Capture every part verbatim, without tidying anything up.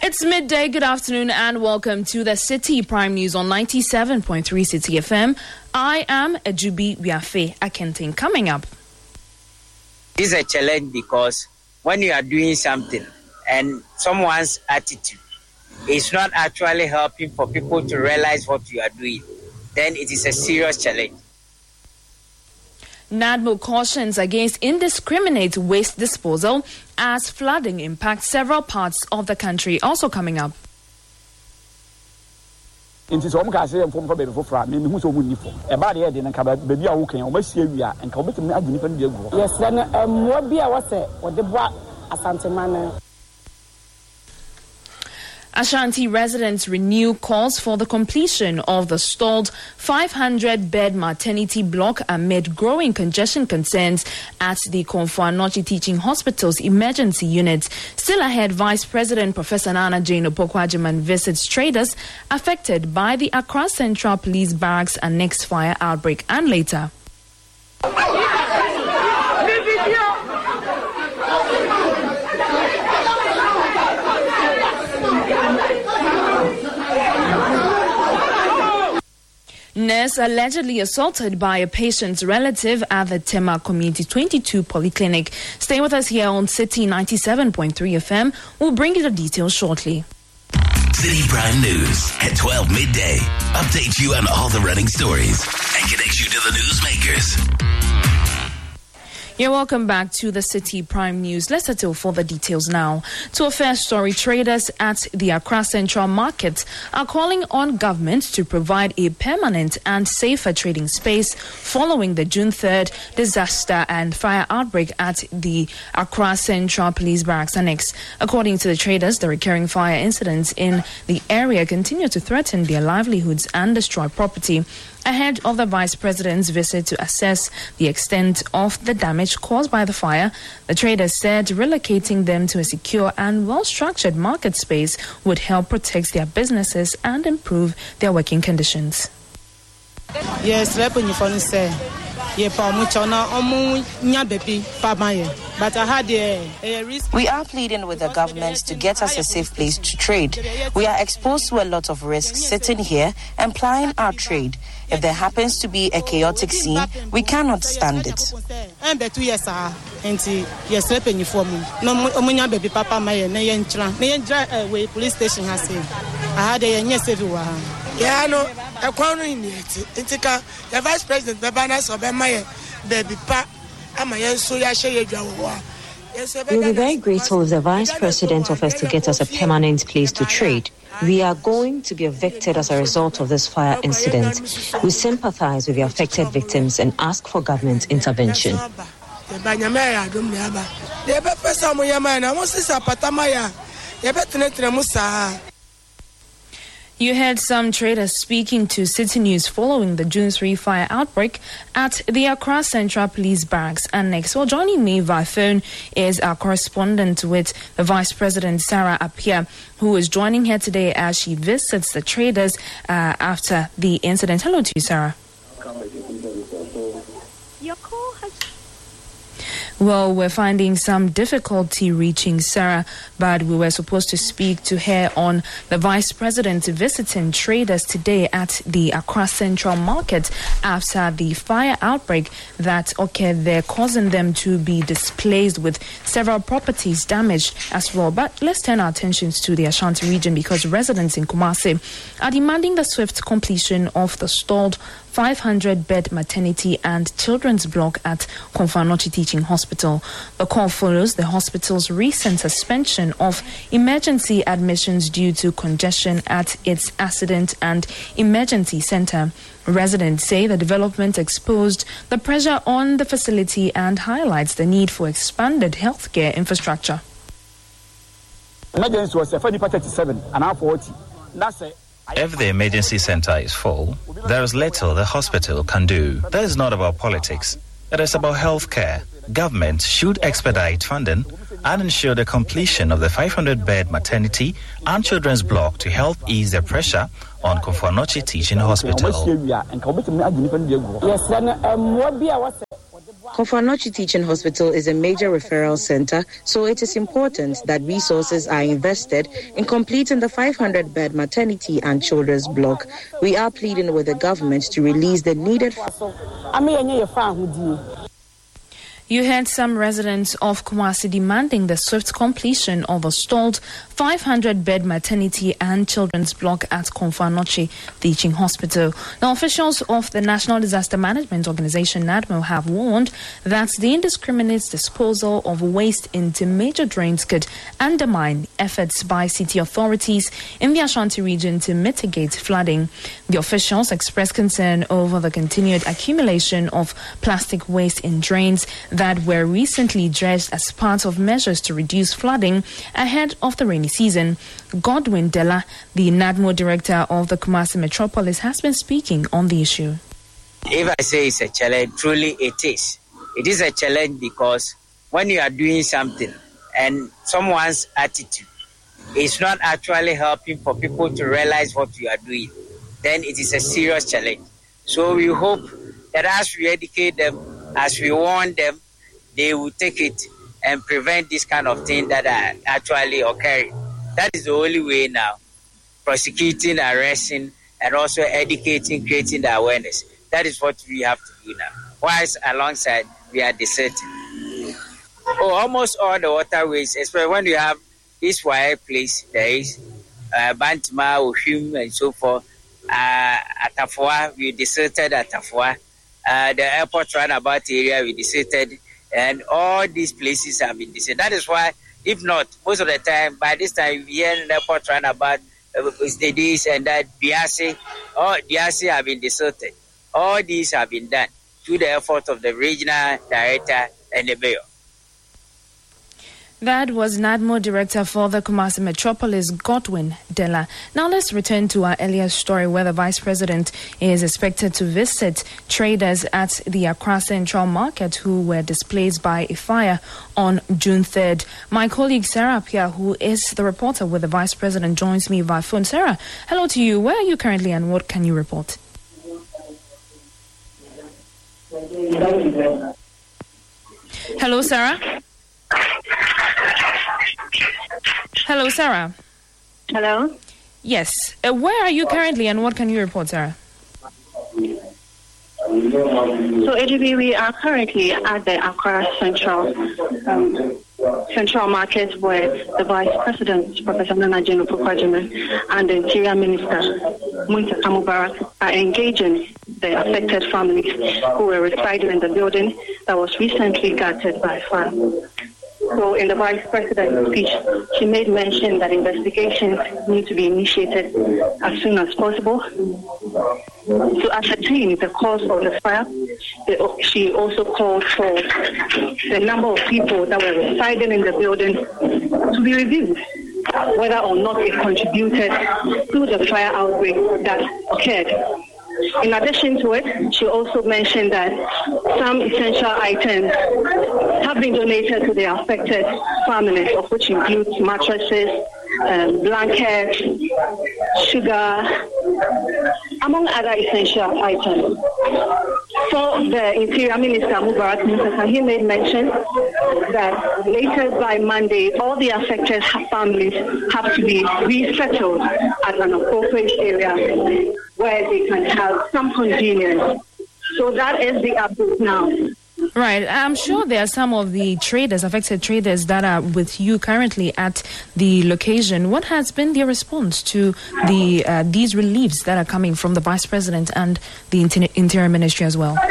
It's midday. Good afternoon and welcome to the City Prime News on ninety-seven point three City F M. I am Ajubi Wiafe Akentin. Coming up. This is a challenge because when you are doing something and someone's attitude is not actually helping for people to realize what you are doing, then it is a serious challenge. NADMO cautions against indiscriminate waste disposal as flooding impacts several parts of the country. Also coming up. Inti so mo ka say enfom fa bebe fofra me hu so mo ni fo e ba de e de nka ba bi a wo kan o ma sie wi a nka obetimi agi nipa no bi agu yes na mo bi a wo se wo de boa asantema. Ashanti residents renew calls for the completion of the stalled five hundred bed maternity block amid growing congestion concerns at the Komfo Anokye Teaching Hospital's emergency unit. Still ahead, Vice President Professor Nana Jane Opoku-Agyeman visits traders affected by the Accra Central Police Barracks annex fire outbreak. And later. Nurse allegedly assaulted by a patient's relative at the Tema Community twenty-two Polyclinic. Stay with us here on City ninety-seven point three F M. We'll bring you the details shortly. City Prime News at twelve midday. Update you on all the running stories and connect you to the newsmakers. You're welcome back to the City Prime News. Let's settle for the details now. To a first story, traders at the Accra Central Market are calling on government to provide a permanent and safer trading space following the June third disaster and fire outbreak at the Accra Central Police Barracks Annex. According to the traders, the recurring fire incidents in the area continue to threaten their livelihoods and destroy property. Ahead of the Vice President's visit to assess the extent of the damage caused by the fire, the traders said relocating them to a secure and well-structured market space would help protect their businesses and improve their working conditions. Yes, but I had a, a risk. We are pleading with the government to get us a safe place to trade. We are exposed to a lot of risks sitting here and plying our trade. If there happens to be a chaotic scene, we cannot stand it. Police station has said, I had a safe. Yeah, no, a corner in it. Intica, the Vice President, the banners of Emma, baby pa, and my so ya share We'll be very grateful if the Vice President offers to get us a permanent place to trade. We are going to be evicted as a result of this fire incident. We sympathize with the affected victims and ask for government intervention. You heard some traders speaking to City News following the June third fire outbreak at the Accra Central Police Barracks Annex. Well, joining me via phone is our correspondent with the Vice President, Sarah Appiah, who is joining her today as she visits the traders uh, after the incident. Hello to you, Sarah. Your call has... Well, we're finding some difficulty reaching Sarah, but we were supposed to speak to her on the Vice President visiting traders today at the Accra Central Market after the fire outbreak that occurred there, causing them to be displaced with several properties damaged as well. But let's turn our attentions to the Ashanti region because residents in Kumasi are demanding the swift completion of the stalled five hundred bed maternity and children's block at Komfo Anokye Teaching Hospital. The call follows the hospital's recent suspension of emergency admissions due to congestion at its accident and emergency center. Residents say the development exposed the pressure on the facility and highlights the need for expanded healthcare infrastructure. Emergency was thirty-seven and now forty. That's it. If the emergency center is full, there is little the hospital can do. That is not about politics. It is about health care. Government should expedite funding and ensure the completion of the five hundred bed maternity and children's block to help ease the pressure on Komfo Anokye Teaching Hospital. Konfo-Anokye Teaching Hospital is a major referral center, so it is important that resources are invested in completing the five hundred bed maternity and children's block. We are pleading with the government to release the needed. You heard some residents of Kumasi demanding the swift completion of a stalled five hundred bed maternity and children's block at Konfo-Anokye Teaching Hospital. Now, officials of the National Disaster Management Organization, NADMO, have warned that the indiscriminate disposal of waste into major drains could undermine efforts by city authorities in the Ashanti region to mitigate flooding. The officials expressed concern over the continued accumulation of plastic waste in drains that were recently dredged as part of measures to reduce flooding ahead of the rainy season. Godwin Della, the NADMO director of the Kumasi Metropolis, has been speaking on the issue. If I say it's a challenge, truly it is. It is a challenge because when you are doing something and someone's attitude is not actually helping for people to realize what you are doing, then it is a serious challenge. So we hope that as we educate them, as we warn them, they will take it and prevent this kind of thing that are actually occurring. That is the only way now. Prosecuting, arresting, and also educating, creating the awareness. That is what we have to do now. Whilst alongside, we are deserting. Oh, almost all the waterways, especially when you have this wide place, there is uh, Bantama, Oshim, and so forth. Uh, Atafoa, we deserted Atafoa. Uh, the airport runabout area, we deserted. And all these places have been deserted. That is why, if not, most of the time, by this time, we hear the airport runabout, uh, this and that, Biase, all Biase have been deserted. All these have been done through the effort of the regional director and the mayor. That was NADMO Director for the Kumasi Metropolis, Godwin Della. Now let's return to our earlier story where the Vice President is expected to visit traders at the Accra Central Market who were displaced by a fire on June third. My colleague Sarah Pia, who is the reporter with the Vice President, joins me by phone. Sarah, hello to you. Where are you currently and what can you report? Hello, Sarah. Hello, Sarah. Hello. Yes. Uh, where are you currently and what can you report, Sarah? So, A D B, we are currently at the Accra Central um, Central Market where the Vice President, Professor Nana Jane Opoku-Agyeman, and the Interior Minister, Muntaka Mubarak, are engaging the affected families who were residing in the building that was recently gutted by fire. So in the Vice President's speech, she made mention that investigations need to be initiated as soon as possible to ascertain the cause of the fire. She also called for the number of people that were residing in the building to be reviewed, whether or not it contributed to the fire outbreak that occurred. In addition to it, she also mentioned that some essential items have been donated to the affected families, of which includes mattresses, um, blankets, sugar, among other essential items. So the Interior Minister, Mubarak, he made mention that later by Monday, all the affected families have to be resettled at an appropriate area where they can have some convenience. So that is the update now. Right. I'm sure there are some of the traders, affected traders, that are with you currently at the location. What has been their response to the uh, these reliefs that are coming from the Vice President and the Inter- Interior Ministry as well?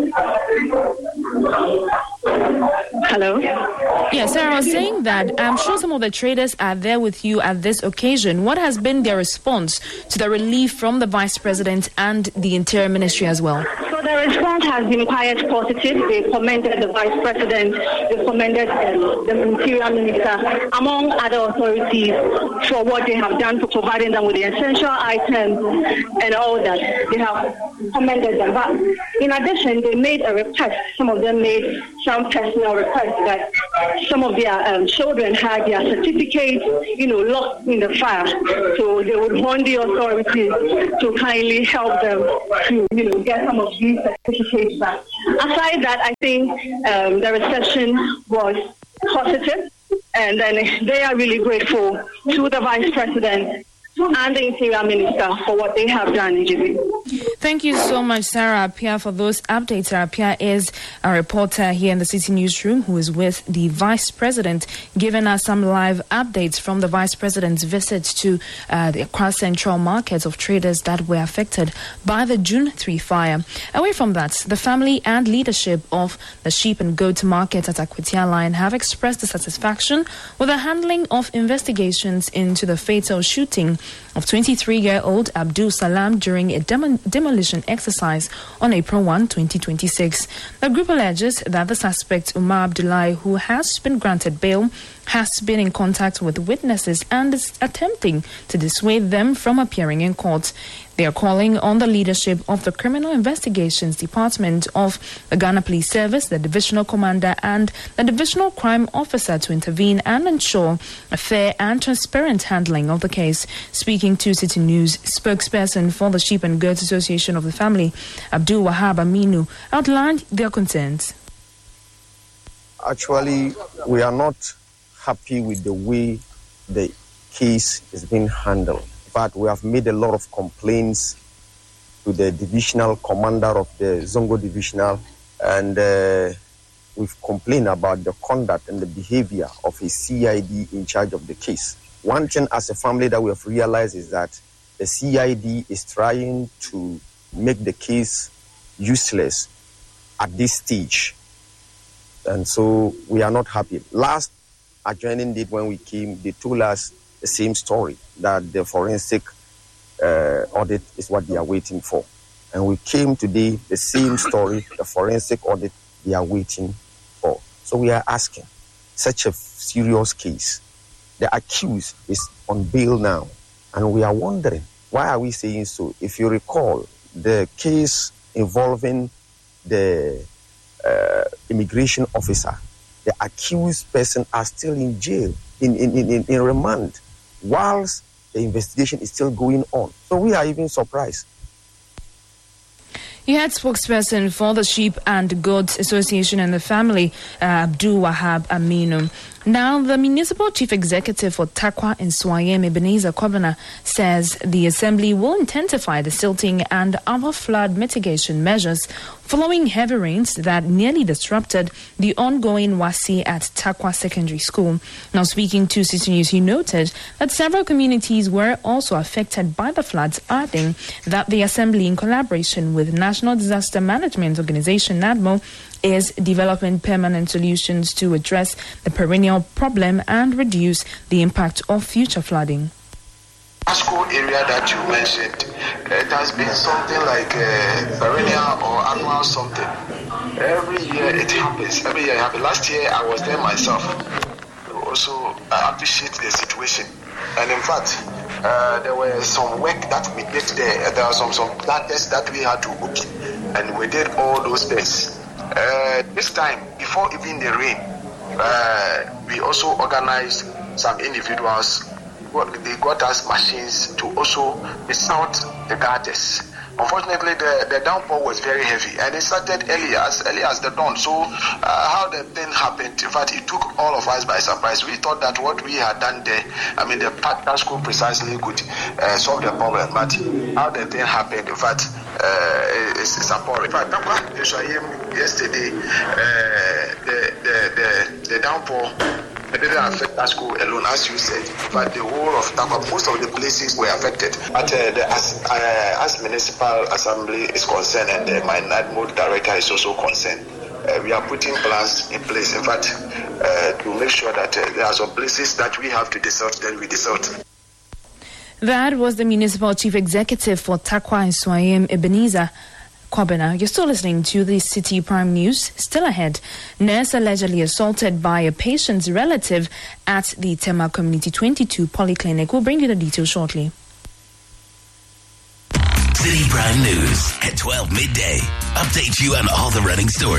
Hello? Yes, Sarah, I was saying that I'm sure some of the traders are there with you at this occasion. What has been their response to the relief from the Vice President and the Interior Ministry as well? So the response has been quite positive. They commended the Vice President, they commended um, the Interior Minister, among other authorities, for what they have done for providing them with the essential items and all that. They have commended them. But in addition, they made a request. Some of them made some personal requests that some of their um, children had their certificates, you know, lost in the fire. So they would want the authorities to kindly help them to, you know, get some of these certificates back. aside that, I think um, the reception was positive, and then they are really grateful to the Vice President and the Interior Minister for what they have done in G B. Thank you so much, Sarah Apia, for those updates. Sarah Apia is a reporter here in the City Newsroom who is with the Vice President, giving us some live updates from the Vice President's visit to uh, the Accra Central markets of traders that were affected by the June third fire. Away from that, the family and leadership of the sheep and goat market at Akwatia Line have expressed dissatisfaction with the handling of investigations into the fatal shooting of twenty-three-year-old Abdul Salam during a demo- demolition exercise on April first, twenty twenty-six. The group alleges that the suspect, Umar Abdullahi, who has been granted bail, has been in contact with witnesses and is attempting to dissuade them from appearing in court. They are calling on the leadership of the Criminal Investigations Department of the Ghana Police Service, the Divisional Commander and the Divisional Crime Officer to intervene and ensure a fair and transparent handling of the case. Speaking to City News, spokesperson for the Sheep and Goats Association of the Family, Abdul Wahab Aminu, outlined their concerns. Actually, we are not happy with the way the case is being handled. But we have made a lot of complaints to the divisional commander of the Zongo Divisional, and uh, we've complained about the conduct and the behavior of a C I D in charge of the case. One thing as a family that we have realized is that the C I D is trying to make the case useless at this stage. And so we are not happy. Last adjourning date when we came, they told us the same story, that the forensic uh, audit is what they are waiting for. And we came today, the same story, the forensic audit they are waiting for. So we are asking, such a serious case, the accused is on bail now, and we are wondering, why are we saying so? If you recall, the case involving the uh, immigration officer, the accused person are still in jail, in, in, in, in remand, whilst the investigation is still going on. So we are even surprised. You had spokesperson for the Sheep and Goats Association and the Family, uh, Abdul Wahab Aminu. Now, the Municipal Chief Executive for Takwa and Swayam, Ebenezer Kobana, says the Assembly will intensify the silting and other flood mitigation measures following heavy rains that nearly disrupted the ongoing WASI at Takwa Secondary School. Now, speaking to City News, he noted that several communities were also affected by the floods, adding that the Assembly, in collaboration with National Disaster Management Organization, NADMO, is developing permanent solutions to address the perennial problem and reduce the impact of future flooding. School area that you mentioned, it has been something like a perennial or annual something. Every year it happens. Every year it happens. Last year I was there myself. Also, I appreciate the situation. And in fact, uh, there were some work that we did there. There are some some tests that we had to book, and we did all those tests. Uh, this time, before even the rain, uh, we also organized some individuals. They got us machines to also resort the gutters. Unfortunately, the, the downpour was very heavy, and it started early as early as the dawn. So, uh, how the thing happened, in fact, it took all of us by surprise. We thought that what we had done there, I mean, the partner school precisely could uh, solve the problem, but how the thing happened, in fact, uh, it's, it's appalling. In fact, yesterday, uh, the, the, the, the downpour, it didn't affect our school alone, as you said, but the whole of Takwa, most of the places were affected. But uh, the, as, uh, as Municipal Assembly is concerned, and uh, my NADMO director is also concerned, uh, we are putting plans in place, in fact, uh, to make sure that uh, there are some places that we have to desert, then we desert. That was the Municipal Chief Executive for Takwa and Swayam, Ebenezer Kobana. You're still listening to the City Prime News. Still ahead, nurse allegedly assaulted by a patient's relative at the Tema Community twenty-two Polyclinic. We'll bring you the details shortly. City Prime News at twelve midday. Update you on all the running stories.